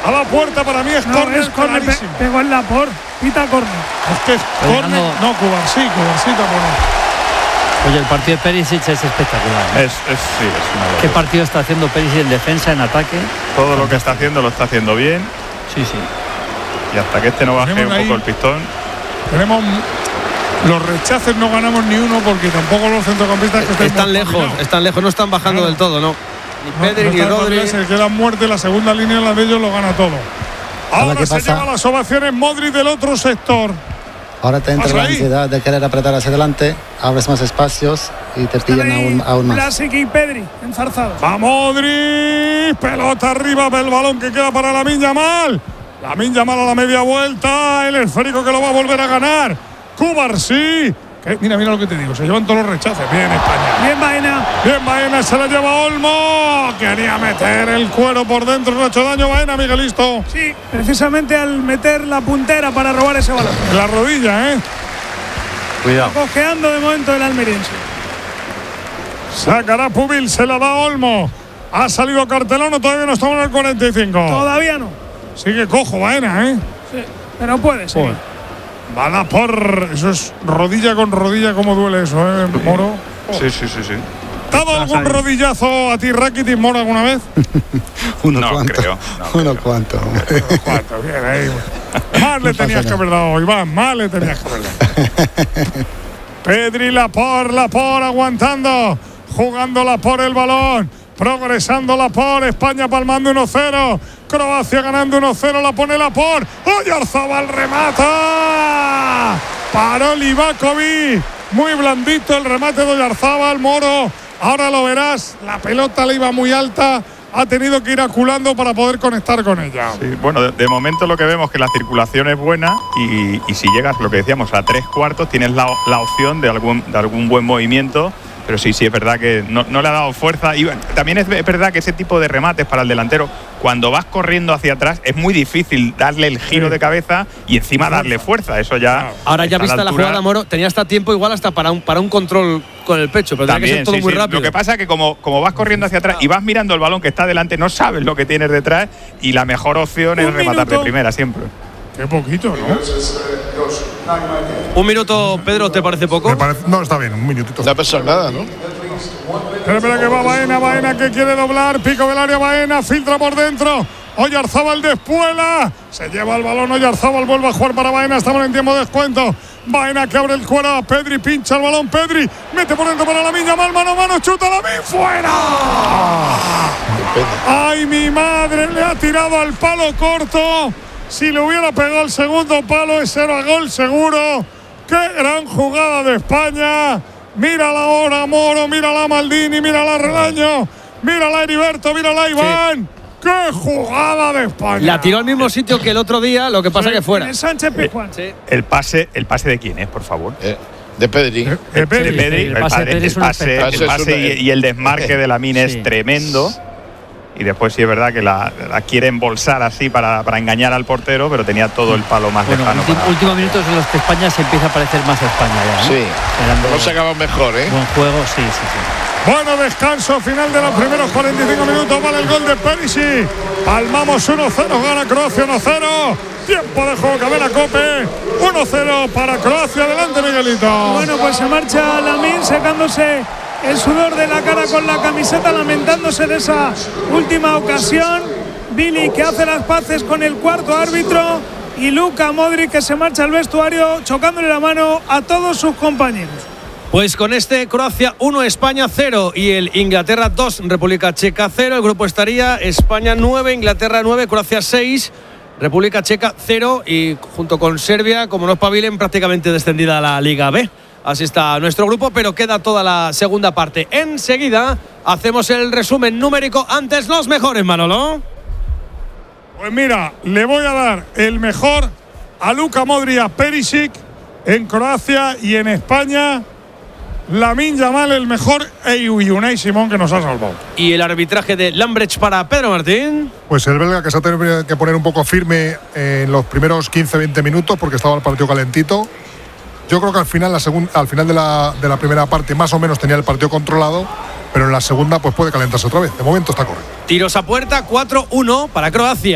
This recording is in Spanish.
a la puerta, para mí es córner. Es córner, pegó en Laporte, pita córner. Es que es córner, no, Cubarsí tampoco. Oye, el partido de Perisic es espectacular, ¿no? Sí, es una locura. ¿Qué partido está haciendo Perisic en defensa, en ataque? Todo lo que está haciendo lo está haciendo bien. Sí. Y hasta que no baje un poco el pistón. Tenemos los rechaces, no ganamos ni uno porque tampoco los centrocampistas que están lejos, no están bajando del todo, ¿no? Ni Pedri ni Rodri. Se queda muerte, la segunda línea, la de ellos lo gana todo. Ahora se lleva las ovaciones Modric del otro sector. Ahora te entra la ansiedad de querer apretar hacia adelante, abres más espacios y te pillan aún más. Vlasic y Pedri enzarzados. ¡Va Modric! Pelota arriba, el balón que queda para Lamine Yamal. Lamine Yamal a la media vuelta, el esférico que lo va a volver a ganar. Cubarsí. Mira lo que te digo, se llevan todos los rechaces. Bien España. Bien Baena, se la lleva Olmo. Quería meter el cuero por dentro, no ha hecho daño Baena, Miguelisto. Sí, precisamente al meter la puntera para robar ese balón. La rodilla, Cuidado. Cojeando de momento el almeriense. Sacará Pubil, se la da Olmo. Ha salido Cartelón, o todavía no estamos en el 45. Todavía no. Sigue cojo Baena, Sí, pero puede ser. Bala por. Eso es rodilla con rodilla, cómo duele eso, Moro. Sí. ¿Te ha dado algún rodillazo a ti, Rakitic, Moro, alguna vez? Unos cuantos. Bien ahí. Más le tenías que haber dado, Iván, más le tenías que haber dado. Pedri, Laporte aguantando, jugando Laporte el balón, progresando Laporte, España palmando 1-0. Croacia ganando 1-0, la pone Laporte. Oyarzabal remata. Paró Livakovic. Muy blandito el remate de Oyarzabal, Moro. Ahora lo verás, la pelota le iba muy alta. Ha tenido que ir aculando para poder conectar con ella. Sí, bueno, de momento lo que vemos es que la circulación es buena y si llegas, lo que decíamos, a 3/4 tienes la opción de algún buen movimiento. Pero sí, es verdad que no le ha dado fuerza. Y también es verdad que ese tipo de remates para el delantero, cuando vas corriendo hacia atrás, es muy difícil darle el giro de cabeza y encima darle fuerza. Eso ya. Ahora ya vista la jugada, Moro, tenía hasta tiempo igual hasta para un control con el pecho, pero también, tenía que ser todo muy rápido. Lo que pasa es que como vas corriendo hacia atrás y vas mirando el balón que está delante, no sabes lo que tienes detrás y la mejor opción es rematar de primera siempre. Qué poquito, ¿no? Un minuto, Pedro, ¿te parece poco? No, está bien, un minutito. No ha pasado nada, ¿no? Espera que va Baena que quiere doblar, pico del área Baena, filtra por dentro. Oyarzabal despuela, se lleva el balón, Oyarzabal vuelve a jugar para Baena, estamos en tiempo de descuento. Baena que abre el cuero a Pedri, pincha el balón Pedri, mete por dentro para Lamine Yamal, mano a mano, chuta Lamine, fuera. Ay, mi madre, le ha tirado al palo corto. Si le hubiera pegado el segundo palo, ese era gol seguro. ¡Qué gran jugada de España! Mírala ahora, Moro, mírala Maldini, mírala Relaño, mírala Heriberto, mírala Iván. Sí. ¡Qué jugada de España! La tiró al mismo sitio que el otro día, lo que pasa que fuera. Sánchez Pizjuán. ¿El pase de quién es, por favor? De Pedri. De Pedri. El pase y el desmarque de Lamine es tremendo. Y después sí es verdad que la quiere embolsar así para engañar al portero, pero tenía todo el palo más lejano. Últimos minutos en los que España se empieza a parecer más a España ya, ¿no? Sí, no se acaba mejor, Buen juego, sí. Bueno, descanso final de los primeros 45 minutos. Vale el gol de Perisic. Palmamos 1-0, gana Croacia 1-0. Tiempo de juego, Cadena Cope. 1-0 para Croacia. Adelante, Miguelito. Bueno, pues se marcha Lamine secándose el sudor de la cara con la camiseta, lamentándose de esa última ocasión. Billy que hace las paces con el cuarto árbitro y Luka Modric que se marcha al vestuario chocándole la mano a todos sus compañeros. Pues con este Croacia 1, España 0 y el Inglaterra 2, República Checa 0. El grupo estaría España 9, Inglaterra 9, Croacia 6, República Checa 0 y junto con Serbia, como no espabilen, prácticamente descendida a la Liga B. Así está nuestro grupo, pero queda toda la segunda parte. Enseguida hacemos el resumen numérico. Antes los mejores, Manolo. Pues mira, le voy a dar el mejor a Luka Modric, a Perisic en Croacia, y en España Lamine Yamal el mejor, y Unai Simón que nos ha salvado. Y el arbitraje de Lambrecht para Pedro Martín. Pues el belga que se ha tenido que poner un poco firme en los primeros 15-20 minutos porque estaba el partido calentito. Yo creo que al final de la primera parte más o menos tenía el partido controlado, pero en la segunda pues puede calentarse otra vez. De momento está correcto. Tiros a puerta, 4-1 para Croacia.